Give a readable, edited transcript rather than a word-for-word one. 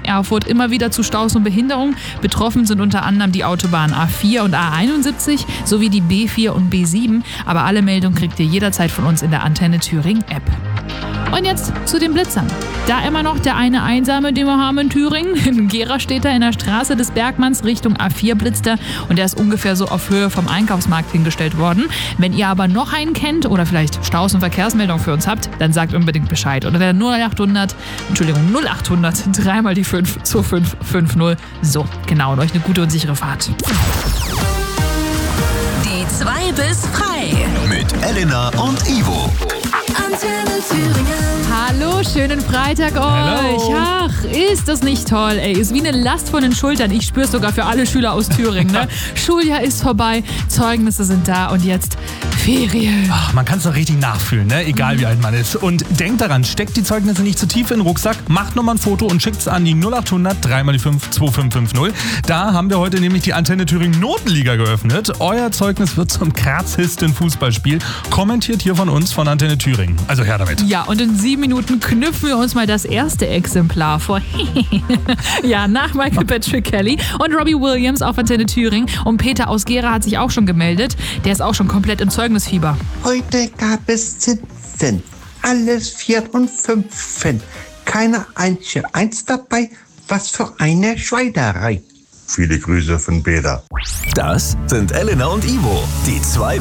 Erfurt immer wieder zu Staus und Behinderungen. Betroffen sind unter anderem die Autobahnen A4 und A71 sowie die B4 und B7. Aber alle Meldungen kriegt ihr jederzeit von uns in der Antenne Thüringen App. Und jetzt zu den Blitzern. Da immer noch der eine Einsame, den wir haben in Thüringen. In Gera steht er in der Straße des Bergmanns Richtung A4 blitzt er und der ist ungefähr so auf Höhe vom Einkaufsmarkt hingestellt worden. Wenn ihr aber noch einen kennt oder vielleicht Staus- und Verkehrsmeldungen für uns habt, dann sagt unbedingt Bescheid. Oder der 0800 3 mal die 5 2550. So, genau, und euch eine gute und sichere Fahrt. Die 2 bis frei. Mit Elena und Ivo. Antenne Thüringen. Hallo, schönen Freitag euch. Hello. Ach, ist das nicht toll, ey. Ist wie eine Last von den Schultern. Ich spür's sogar für alle Schüler aus Thüringen, ne? Schuljahr ist vorbei, Zeugnisse sind da und jetzt Ferien. Ach, man kann es doch richtig nachfühlen, ne? Egal wie alt man ist. Und denkt daran, steckt die Zeugnisse nicht zu tief in den Rucksack, macht nochmal ein Foto und schickt es an die 0800 3 mal die 5 2550. Da haben wir heute nämlich die Antenne Thüringen Notenliga geöffnet. Euer Zeugnis wird zum krassisten Fußballspiel. Kommentiert hier von uns von Antenne Thüringen. Also her damit. Ja, und in 7 Minuten knüpfen wir uns mal das erste Exemplar vor. Ja, nach Michael Patrick Kelly und Robbie Williams auf Antenne Thüringen. Und Peter aus Gera hat sich auch schon gemeldet. Der ist auch schon komplett im Zeugnisfieber. Heute gab es Sitzen, alles 4 und 5. Keine einzige Eins dabei, was für eine Schweinerei. Viele Grüße von Peter. Das sind Elena und Ivo, die 2